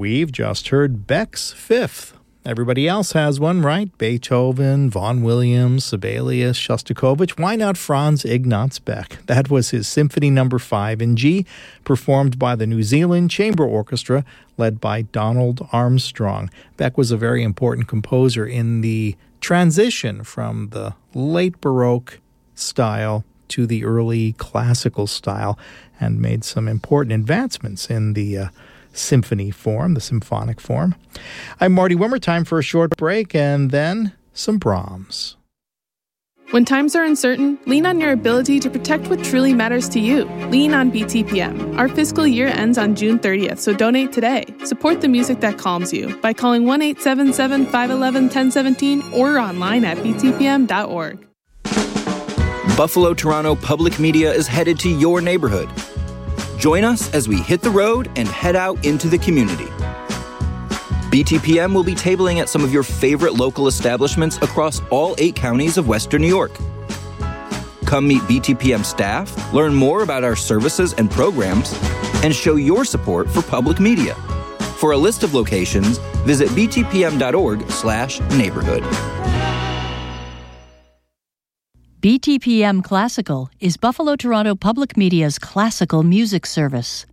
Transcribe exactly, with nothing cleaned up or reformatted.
we've just heard Beck's Fifth. Everybody else has one, right? Beethoven, Vaughan Williams, Sibelius, Shostakovich. Why not Franz Ignaz Beck? That was his Symphony Number five in G, performed by the New Zealand Chamber Orchestra, led by Donald Armstrong. Beck was a very important composer in the transition from the late Baroque style to the early classical style, and made some important advancements in the uh, symphony form, the symphonic form. I'm Marty Wimmer. Time for a short break and then some Brahms. When times are uncertain, lean on your ability to protect what truly matters to you. Lean on B T P M. Our fiscal year ends on June thirtieth, so donate today. Support the music that calms you by calling one eight seven seven, five one one, one zero one seven or online at b t p m dot org. Buffalo Toronto Public Media is headed to your neighborhood. Join us as we hit the road and head out into the community. B T P M will be tabling at some of your favorite local establishments across all eight counties of Western New York. Come meet B T P M staff, learn more about our services and programs, and show your support for public media. For a list of locations, visit b t p m dot org slash neighborhood. B T P M Classical is Buffalo Toronto Public Media's classical music service.